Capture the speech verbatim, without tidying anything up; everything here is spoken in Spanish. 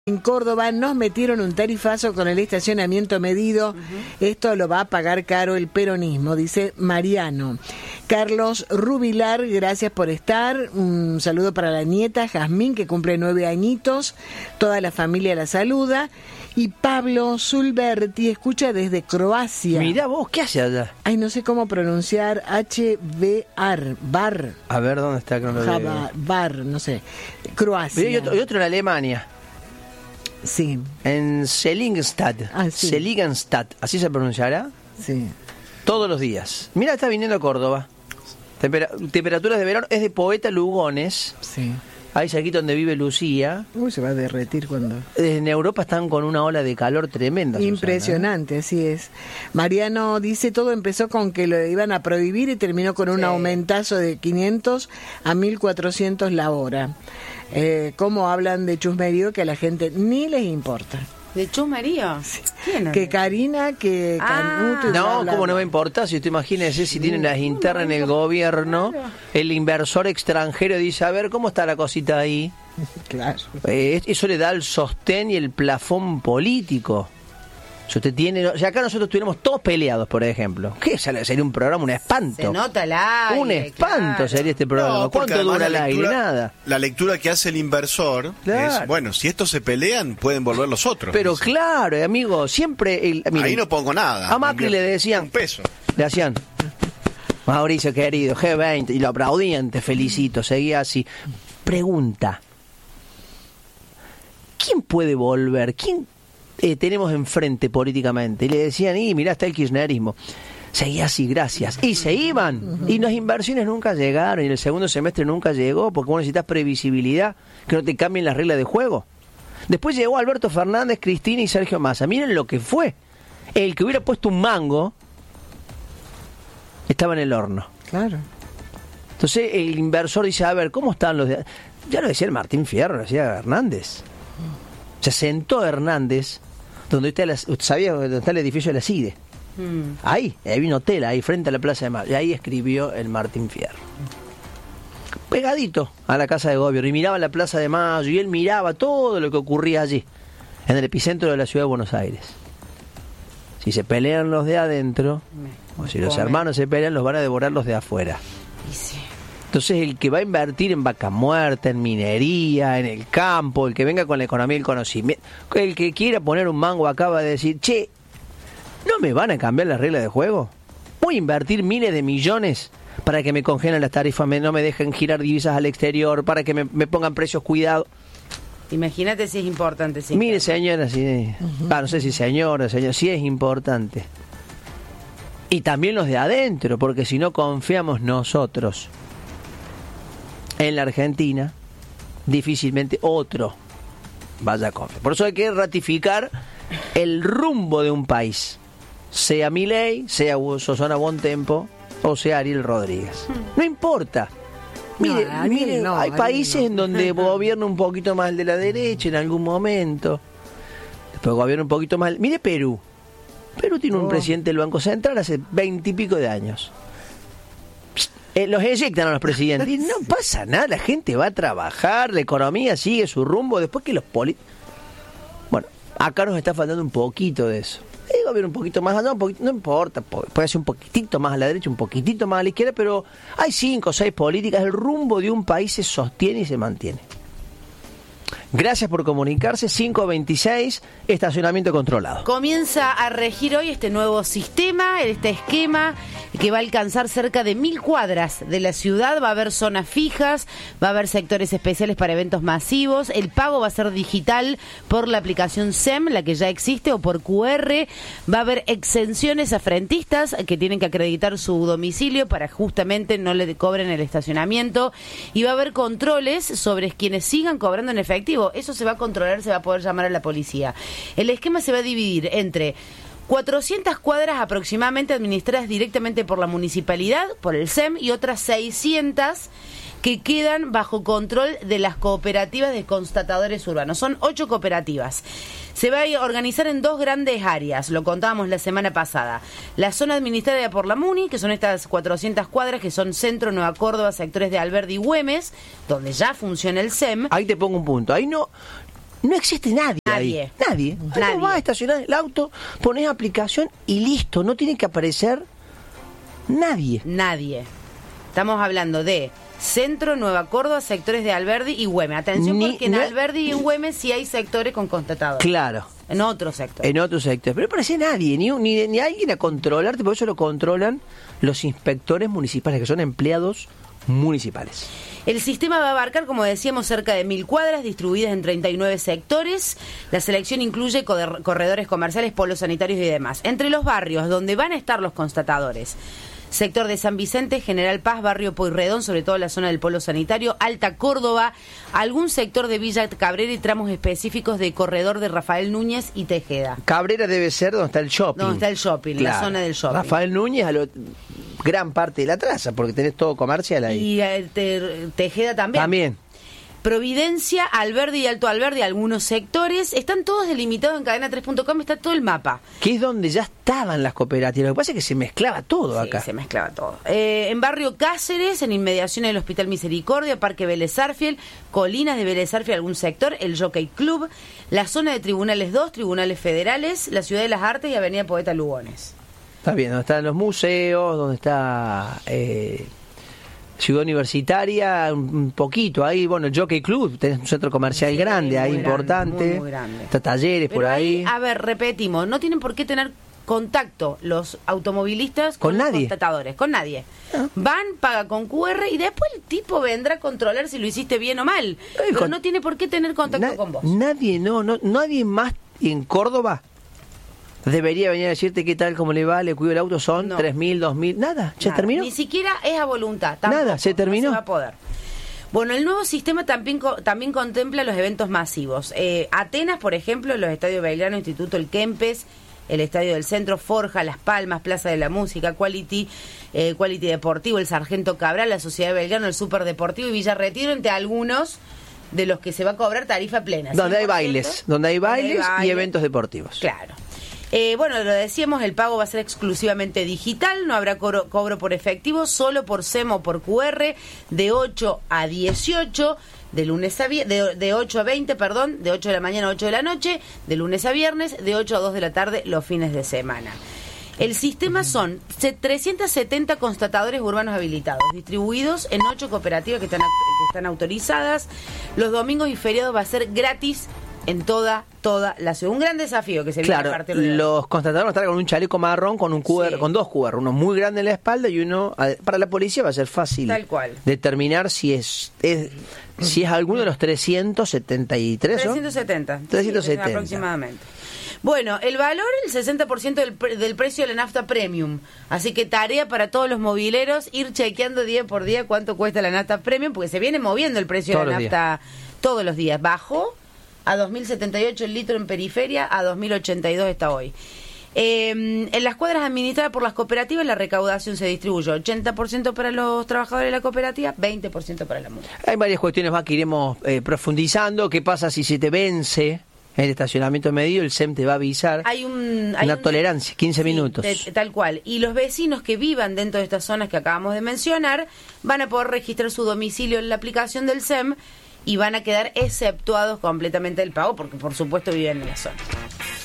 En Córdoba nos metieron un tarifazo con el estacionamiento medido. Uh-huh. Esto lo va a pagar caro el peronismo, dice Mariano. Carlos Rubilar, gracias por estar. Un saludo para la nieta Jazmín, que cumple nueve añitos. Toda la familia la saluda. Y Pablo Zulberti escucha desde Croacia. Mirá vos, ¿qué hace allá? Ay, no sé cómo pronunciar. H B R, Bar. A ver, ¿dónde está? Que no lo Java, Bar, no sé. Croacia. Y otro, y otro en Alemania. Sí. En Seligenstadt. Ah, sí. Seligenstadt, ¿así se pronunciará? Sí. Todos los días. Mira, está viniendo a Córdoba. Tempera- temperaturas de verano. Es de Poeta Lugones. Sí. Ahí cerquita donde vive Lucía. Uy, se va a derretir cuando... En Europa están con una ola de calor tremenda. Impresionante, Susana, ¿eh? Así es. Mariano dice, todo empezó con que lo iban a prohibir y terminó con un sí. aumentazo de quinientos a mil cuatrocientos la hora. Eh, ¿Cómo hablan de chusmerío que a la gente ni les importa? ¿De chusmerío? Sí. ¿Quién? Que Karina, que ah, Canuto... No, ¿cómo no va a importar? Si usted imagínese si sí. tienen las internas en el gobierno, claro. El inversor extranjero dice, a ver, ¿cómo está la cosita ahí? Claro. Eh, eso le da el sostén y el plafón político. Si usted tiene, o sea, acá nosotros estuviéramos todos peleados, por ejemplo. ¿Qué? Sería un programa, un espanto. Se nota el aire. Un espanto claro. sería este programa. No, ¿Cuánto dura el aire? Nada. La lectura que hace el inversor claro. es, bueno, si estos se pelean, pueden volver los otros. Pero dice. Claro, amigo, siempre... El, mire, ahí no pongo nada. A Macri le decían... Un peso. Le hacían... Mauricio, querido, G veinte, y lo aplaudían, te felicito, seguía así. Pregunta. ¿Quién puede volver? ¿Quién... Eh, tenemos enfrente políticamente? Y le decían, y mirá, está el kirchnerismo. Seguía así, gracias. Y se iban. Y las inversiones nunca llegaron. Y el segundo semestre nunca llegó. Porque vos necesitas previsibilidad. Que no te cambien las reglas de juego. Después llegó Alberto Fernández, Cristina y Sergio Massa. Miren lo que fue. El que hubiera puesto un mango estaba en el horno. Claro. Entonces el inversor dice, a ver, ¿cómo están los de...? Ya lo decía el Martín Fierro, lo decía Hernández. Se sentó Hernández donde está la, usted sabía dónde está el edificio de la C I D E. Mm. Ahí, ahí vino hotel, ahí frente a la Plaza de Mayo. Y ahí escribió el Martín Fierro. Pegadito a la Casa de Gobierno. Y miraba la Plaza de Mayo y él miraba todo lo que ocurría allí, en el epicentro de la ciudad de Buenos Aires. Si se pelean los de adentro, Me o si los come. hermanos se pelean, los van a devorar los de afuera. Y sí. Entonces el que va a invertir en vaca muerta, en minería, en el campo, el que venga con la economía y el conocimiento, el que quiera poner un mango acaba de decir, che, ¿no me van a cambiar las reglas de juego? Voy a invertir miles de millones para que me congelen las tarifas, me, no me dejen girar divisas al exterior, para que me, me pongan precios cuidados. Imagínate si es importante. Sí, Mire, señora, si, uh-huh. ah, no sé si señora, señor, sí es importante. Y también los de adentro, porque si no confiamos nosotros en la Argentina, difícilmente otro vaya a confiar. Por eso hay que ratificar el rumbo de un país, sea Milei, sea Susana Bontempo o sea Ariel Rodríguez. No importa. Mire, no, mire no, hay países no. en donde gobierna un poquito más el de la derecha en algún momento, después gobierna un poquito más. Mire Perú. Perú tiene oh. un presidente del Banco Central hace veintipico de años. Eh, los eyectan a los presidentes y no pasa nada, la gente va a trabajar, la economía sigue su rumbo, después que los políticos... Bueno, acá nos está faltando un poquito de eso. El gobierno un poquito más allá, un poquito, no importa, puede ser un poquitito más a la derecha, un poquitito más a la izquierda, pero hay cinco o seis políticas, el rumbo de un país se sostiene y se mantiene. Gracias por comunicarse. cinco veintiséis, estacionamiento controlado. Comienza a regir hoy este nuevo sistema, este esquema que va a alcanzar cerca de mil cuadras de la ciudad. Va a haber zonas fijas, va a haber sectores especiales para eventos masivos. El pago va a ser digital por la aplicación S E M, la que ya existe, o por Q R. Va a haber exenciones a frentistas que tienen que acreditar su domicilio para justamente no le cobren el estacionamiento. Y va a haber controles sobre quienes sigan cobrando en efectivo. Eso se va a controlar, se va a poder llamar a la policía. El esquema se va a dividir entre cuatrocientas cuadras aproximadamente administradas directamente por la municipalidad, por el S E M, y otras seiscientas que quedan bajo control de las cooperativas de constatadores urbanos. Son ocho cooperativas. Se va a organizar en dos grandes áreas, lo contábamos la semana pasada. La zona administrada por la MUNI, que son estas cuatrocientas cuadras, que son Centro, Nueva Córdoba, sectores de Alberdi y Güemes, donde ya funciona el S E M. Ahí te pongo un punto. Ahí no... No existe nadie, Nadie. ahí. Nadie. Nadie. Vos vas a estacionar el auto, pones aplicación y listo. No tiene que aparecer nadie. Nadie. Estamos hablando de Centro, Nueva Córdoba, sectores de Alberdi y Güemes. Atención, Ni- porque en no- Alberdi y en Güemes sí hay sectores con constatadores. Claro. En otros sectores. En otros sectores. Pero no parece nadie, ni, un- ni, ni alguien a controlarte, por eso lo controlan los inspectores municipales, que son empleados municipales. El sistema va a abarcar, como decíamos, cerca de mil cuadras distribuidas en treinta y nueve sectores. La selección incluye corre- corredores comerciales, polos sanitarios y demás. Entre los barrios donde van a estar los constatadores: sector de San Vicente, General Paz, barrio Pueyrredón, sobre todo la zona del polo sanitario, Alta Córdoba, algún sector de Villa Cabrera y tramos específicos de corredor de Rafael Núñez y Tejeda. Cabrera debe ser donde está el shopping. Donde está el shopping, la zona del shopping. Rafael Núñez, a lo- gran parte de la traza, porque tenés todo comercial ahí. Y eh, Te- Tejeda también. También. Providencia, Alberdi y Alto Alberdi, algunos sectores, están todos delimitados en cadena tres punto com, está todo el mapa. Que es donde ya estaban las cooperativas. Lo que pasa es que se mezclaba todo Sí, acá. se mezclaba todo. Eh, en barrio Cáceres, en inmediaciones del Hospital Misericordia, Parque Vélez Sarsfield, Colinas de Vélez Sarsfield, algún sector, el Jockey Club, la zona de Tribunales dos, Tribunales Federales, la Ciudad de las Artes y Avenida Poeta Lugones. Está bien, donde están los museos, donde está eh, Ciudad Universitaria, un, un poquito ahí. Bueno, el Jockey Club, tenés un centro comercial Sí, grande ahí, muy grande, importante. muy, muy grande. Está talleres Pero por ahí. A ver, repetimos, no tienen por qué tener contacto los automovilistas Con con, los nadie. constatadores, con nadie. Ah. Van, paga con Q R y después el tipo vendrá a controlar si lo hiciste bien o mal. Pero con- no tiene por qué tener contacto Na- con vos. Nadie, no, no, nadie más en Córdoba debería venir a decirte qué tal, cómo le va, le cuido el auto, son No. tres mil, dos mil, nada, ya Nada, terminó. Ni siquiera es a voluntad. Tampoco, Nada, se terminó. No se va a poder. Bueno, el nuevo sistema también, co- también contempla los eventos masivos. Eh, Atenas, por ejemplo, los estadios Belgrano, Instituto El Kempes, el Estadio del Centro, Forja, Las Palmas, Plaza de la Música, Quality, eh, Quality Deportivo, el Sargento Cabral, la Sociedad de Belgrano, el Super Deportivo y Villa Retiro, entre algunos de los que se va a cobrar tarifa plena. Donde hay cien por ciento, bailes, donde hay bailes y baile. eventos deportivos. Claro. Eh, bueno, lo decíamos, el pago va a ser exclusivamente digital, no habrá cobro, cobro por efectivo, solo por S E M o por Q R, de ocho a dieciocho, de lunes a vi- de, de ocho a veinte, perdón, de ocho de la mañana a ocho de la noche, de lunes a viernes, de ocho a dos de la tarde los fines de semana. El sistema son se- trescientos setenta constatadores urbanos habilitados, distribuidos en ocho cooperativas que están, act- que están autorizadas. Los domingos y feriados va a ser gratis en toda, toda la ciudad. Un gran desafío que se viene a Claro, partir de hoy. los constatadores van a estar con un chaleco marrón, con un Q R, Sí. con dos Q R, uno muy grande en la espalda y uno a- para la policía va a ser fácil Tal cual. determinar si es, es si es alguno de los trescientos setenta y tres, ¿no? trescientos setenta. trescientos Sí, setenta. aproximadamente. Bueno, el valor, el sesenta por ciento del, pre- del precio de la nafta premium. Así que tarea para todos los mobileros, ir chequeando día por día cuánto cuesta la nafta premium, porque se viene moviendo el precio Todos de la los nafta todos los días. Bajó a dos mil setenta y ocho el litro en periferia, a dos mil ochenta y dos está hoy. Eh, en las cuadras administradas por las cooperativas la recaudación se distribuye ochenta por ciento para los trabajadores de la cooperativa, veinte por ciento para la multa. Hay varias cuestiones más que iremos eh, profundizando. ¿Qué pasa si se te vence el estacionamiento medido? El S E M te va a avisar. Hay un hay Una un- tolerancia, quince Sí, minutos. te- tal cual. Y los vecinos que vivan dentro de estas zonas que acabamos de mencionar van a poder registrar su domicilio en la aplicación del S E M y van a quedar exceptuados completamente del pago porque por supuesto viven en la zona.